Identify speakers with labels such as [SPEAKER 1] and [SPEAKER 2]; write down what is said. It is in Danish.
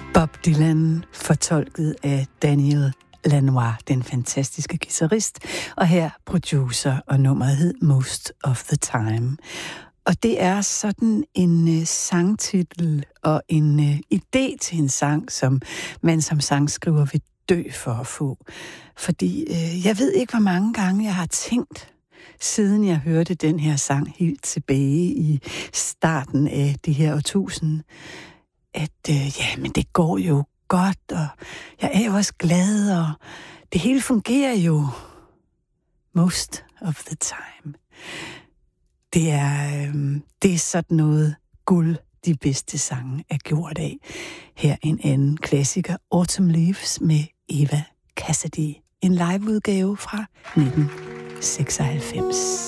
[SPEAKER 1] Bob Dylan, fortolket af Daniel Lanois, den fantastiske guitarist, og her producer, og nummeret hed Most of the Time. Og det er sådan en sangtitel og en idé til en sang, som man som sangskriver vil dø for at få. Fordi jeg ved ikke, hvor mange gange jeg har tænkt, siden jeg hørte den her sang helt tilbage i starten af det her årtusind, at men det går jo godt, og jeg er jo også glad, og det hele fungerer jo most of the time. Det er sådan noget guld, de bedste sange er gjort af. Her en anden klassiker, Autumn Leaves med Eva Cassidy. En liveudgave fra 1996.